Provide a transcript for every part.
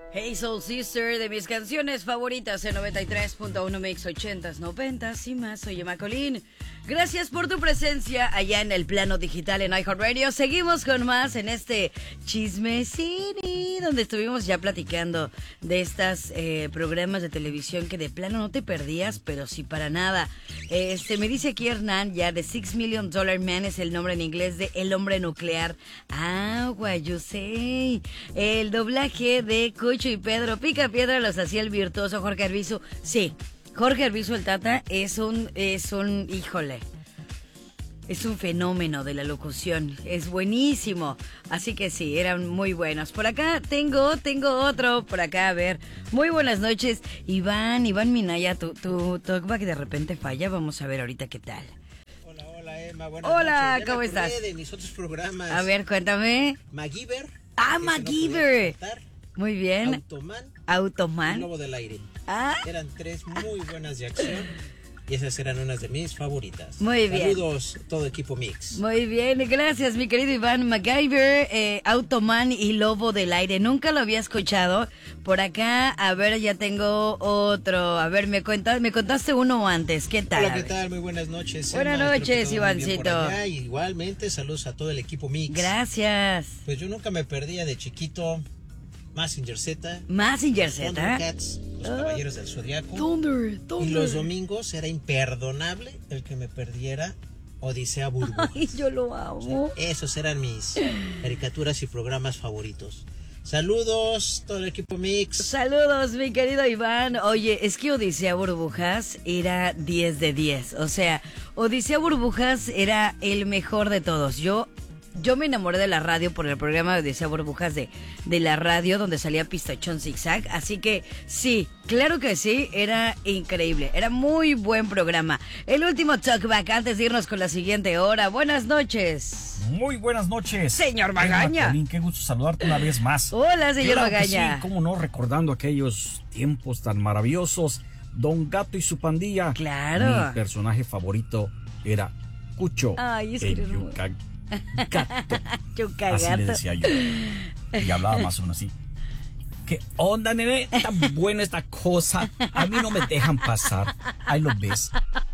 Hey Soul Sister, de mis canciones favoritas en 93.1 Mix 80s, 90s y más. Soy Emma Colín. Gracias por tu presencia allá en el plano digital en iHeartRadio. Seguimos con más en este Chisme Cine, donde estuvimos ya platicando de estas programas de televisión que de plano no te perdías, pero sí para nada. Me dice aquí Hernán, ya de $6 Million Man es el nombre en inglés de El Hombre Nuclear. Ah, yo sé. El doblaje de Cucho y Pedro Picapiedra los hacía el virtuoso Jorge Arbizu. Sí, Jorge Arbizu el Tata es un híjole, es un fenómeno de la locución, es buenísimo, así que sí, eran muy buenos. Por acá tengo otro, por acá, a ver, muy buenas noches, Iván Minaya, tu talkback de repente falla, vamos a ver ahorita qué tal. Hola Emma, buenas Hola, noches. ¿cómo estás? De mis otros programas. A ver, cuéntame. MacGyver. MacGyver. Muy bien. Automan. Y Lobo del Aire. Ah. Eran tres muy buenas de acción. Y esas eran unas de mis favoritas. Muy bien. Saludos, todo equipo Mix. Muy bien, gracias mi querido Iván. MacGyver, Automan y Lobo del Aire. Nunca lo había escuchado. Por acá, a ver, ya tengo otro. A ver, me contaste uno antes. ¿Qué tal? Hola, ¿qué tal? Muy buenas noches. Buenas noches, Ivancito. Igualmente, saludos a todo el equipo Mix. Gracias. Pues yo nunca me perdía de chiquito Mazinger Z. Mazinger Z. Thundercats, los Caballeros del Zodiaco. Thunder. Y los domingos era imperdonable el que me perdiera Odisea Burbujas. Ay, yo lo amo. O sea, esos eran mis caricaturas y programas favoritos. Saludos, todo el equipo Mix. Saludos, mi querido Iván. Oye, es que Odisea Burbujas era 10 de 10. O sea, Odisea Burbujas era el mejor de todos. Yo me enamoré de la radio por el programa de Odisea Burbujas de la radio donde salía Pistachón Zigzag. Así que sí, claro que sí, era increíble. Era muy buen programa. El último talkback antes de irnos con la siguiente hora. Buenas noches. Muy buenas noches. Señor Magaña. Colín, qué gusto saludarte una vez más. Hola, señor Magaña. Sí, cómo no, recordando aquellos tiempos tan maravillosos. Don Gato y su pandilla. Claro. Mi personaje favorito era Cucho. Ay, es el que Yuca Gato. Yuca Así Gato. le decía yo. Y hablaba más o menos así. ¿Qué onda, nene? Está buena esta cosa. A mí no me dejan pasar. Ahí lo ves.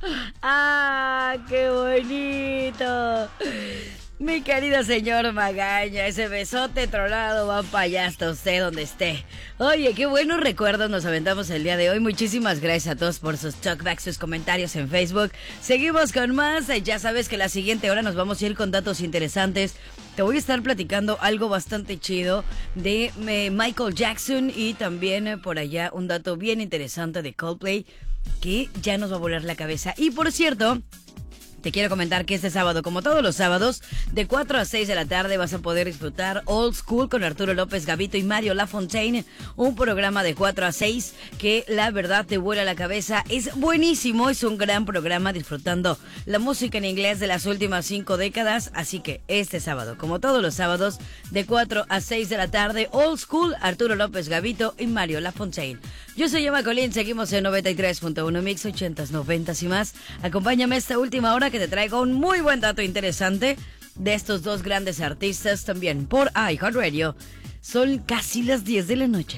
¡Ah, qué bonito! Mi querido señor Magaña, ese besote tronado va para allá hasta usted donde esté. Oye, qué buenos recuerdos nos aventamos el día de hoy. Muchísimas gracias a todos por sus talkbacks, sus comentarios en Facebook. Seguimos con más. Ya sabes que la siguiente hora nos vamos a ir con datos interesantes. Te voy a estar platicando algo bastante chido de Michael Jackson y también por allá un dato bien interesante de Coldplay que ya nos va a volar la cabeza. Y por cierto, te quiero comentar que este sábado, como todos los sábados, de 4 a 6 de la tarde vas a poder disfrutar Old School con Arturo López Gavito y Mario Lafontaine. Un programa de 4 a 6 que la verdad te vuela la cabeza. Es buenísimo, es un gran programa disfrutando la música en inglés de las últimas 5 décadas. Así que este sábado, como todos los sábados, de 4 a 6 de la tarde, Old School, Arturo López Gavito y Mario Lafontaine. Yo soy Emma Colín, seguimos en 93.1 Mix 80s, 90s y más. Acompáñame esta última hora que te traigo un muy buen dato interesante de estos dos grandes artistas también por iHeartRadio. Son casi las 10 de la noche.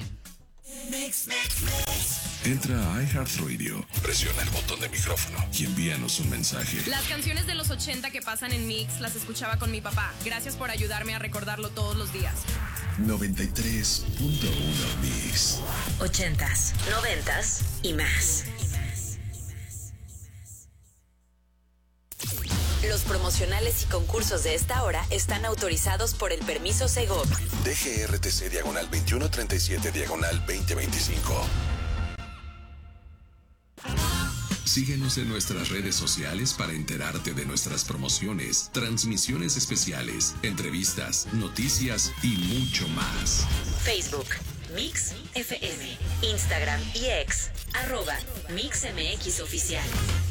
Entra a iHeartRadio, presiona el botón de micrófono y envíanos un mensaje. Las canciones de los 80 que pasan en Mix las escuchaba con mi papá. Gracias por ayudarme a recordarlo todos los días. 93.1 Mix. 80s, 90s y más. Los promocionales y concursos de esta hora están autorizados por el permiso Segov. DGRTC /2137/2025. Síguenos en nuestras redes sociales para enterarte de nuestras promociones, transmisiones especiales, entrevistas, noticias y mucho más. Facebook, Mix FM, Instagram y X, @MixMX Oficial.